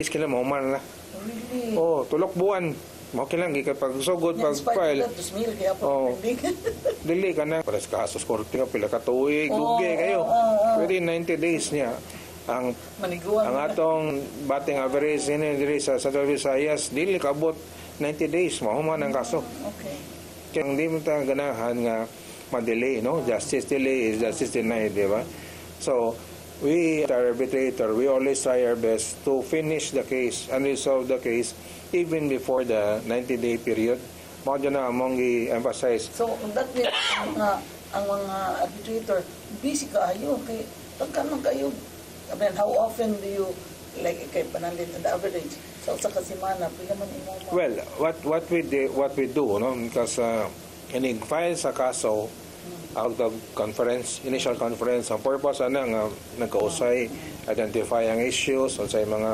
Kailan mo man na. Really? Oh, tulok buwan. Mao kilang pag sugod pag file. Oh. Dili ka na para sa kasos korte nga pila ka tuig, duge kayo. Within 90 days niya ang atong batting average diri sa Central Visayas dili kabot 90 days mahuman ang kaso. Okay. Kaya hindi mo ta ganahan nga ma-delay, no? Justice delay is justice denied, di ba? So, we, our arbitrator, we always try our best to finish the case and resolve the case even before the 90-day period. Mao dyan na among i-emphasize. So, that means ang mga arbitrator, busy kayo. Kay, pagkaman kayo, I mean, how often do you, like, kay panandin to the average? So, sa kasimana, pila man imo mo? Well, what we do, no? Because file sa kaso, out of conference, initial conference, ang purpose ana nga nagkausay, identify ang issues, unsay mga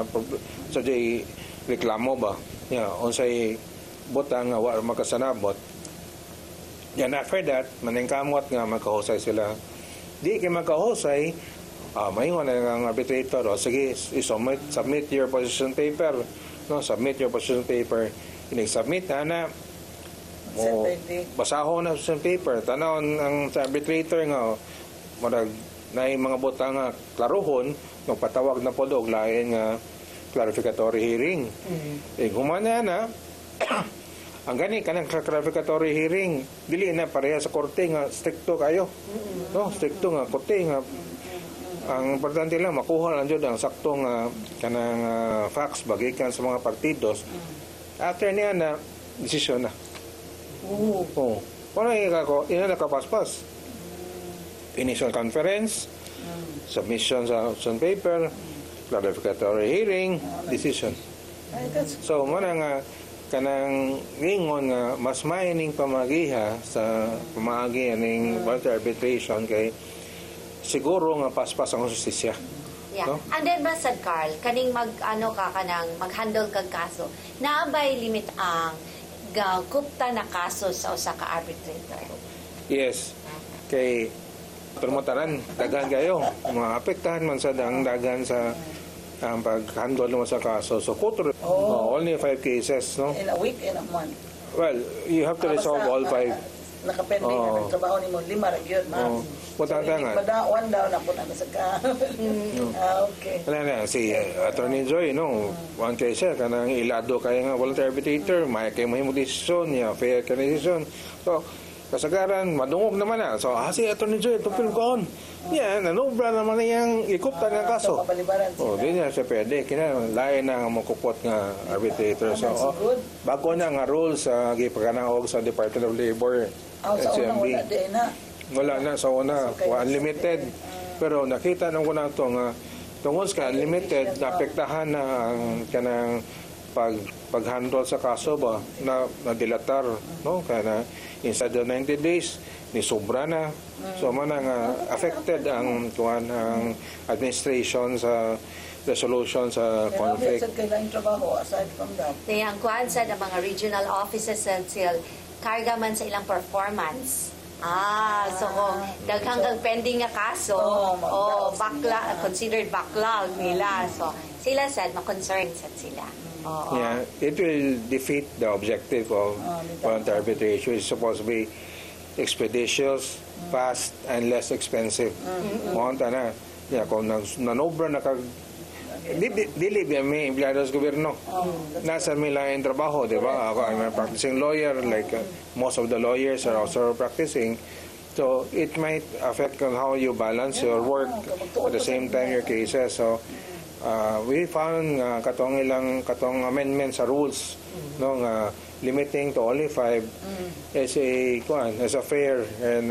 reklamo ba, unsay butang nga wa makasanabot. Yan, after that, maningkamot nga magkahusay sila. Di kay magkahusay, mahingon na ng arbitrator, o sige, submit your position paper, no? Submit your position paper. Inig-submit na o basahon na sa paper, tanawon ang sa arbitrator nga marag na mga butang nga klaruhon nung patawag na po og lain nga clarificatory hearing. Humana na ang gani kanang clarificatory hearing dili na pareha sa korte nga stricto kayo, no? Stricto nga korte nga ang importante lang makuha lang jud ang saktong kanang facts bagikan sa mga partidos. After niya na desisyon na. Oh. Wala ina nakapaspas. Initial conference, submission sa paper, clarificatory hearing, decision. So, muna nga, kanang ingon nga, mas maining pamagiha sa pamagi aning voluntary arbitration kay siguro nga paspas ang justisya. Yeah. No? And then, Basad Carl, kaning mag-handle kag kaso, naabay limit ang kupta na kaso sa usa ka arbitrator. Yes. Kay turmotaran daghan kayo mga apektahan man sa dagan sa pag-handle mo sa kaso. So only 5 cases, no? In a week, in a month. Well, you have to resolve all 5. Nakapending ang trabaho ni mo 5 ra gyud, ma'am. Putangan. One down na po na sa ka. Okay. Wala na si Attorney Joy, no? One case siya kanang ilado kay nga voluntary arbitrator, may kay mahimo desisyon niya, fair ka decision. So kasagaran madungog naman na. So si Attorney Joy tupil ko on. Yeah, nanobra naman niyang ikuptan ng kaso. Di niya siya pwede. Lain na nga makupot nga arbitrator. So, bago na nga rules sa gipagkanaog sa Department of Labor. Sa unang wala din na. Wala na sa una. Unlimited. Pero nakita nung una ito nga tungkol sa unlimited, naapektahan na ang kanang pag-handle sa kaso ba na dilatar, no? Kaya na instead of 90 days ni sobra na. So man nga affected ang administration sa resolution sa conflict. Aside from that. Ang kuan sa mga regional offices sa karga man sa ilang performance. So daghang kang pending nga kaso, backlog, considered backlog nila. So sila sad ma-concerned sad sila. Yeah, it will defeat the objective of voluntary arbitration. It's supposed to be expeditious, fast, and less expensive. Monta na. Yeah, kung nanobra na kag dili may empleyado sa gobyerno. Nasa mila yung trabaho, di ba? Ako, I'm a practicing lawyer, like most of the lawyers are also practicing. So, it might affect on how you balance your work at the same time your cases. So, we found katong amendment sa rules, no, limiting to only 5 as a fair and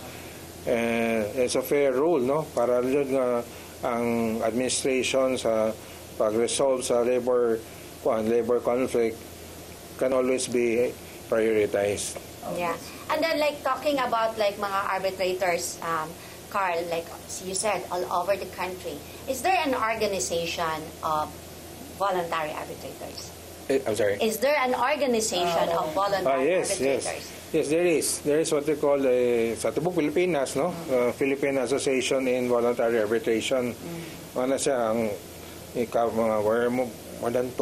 as a fair rule, no, para jud nga ang administration sa pag-resolve sa labor conflict can always be prioritized. Yeah. And then like talking about like mga arbitrators, Carl, like you said, all over the country, is there an organization of voluntary arbitrators? I'm sorry? Is there an organization of voluntary arbitrators? Yes, there is. There is what they call sa tibok Pilipinas, no? Philippine Association in Voluntary Arbitration. Ano siya ang mga more than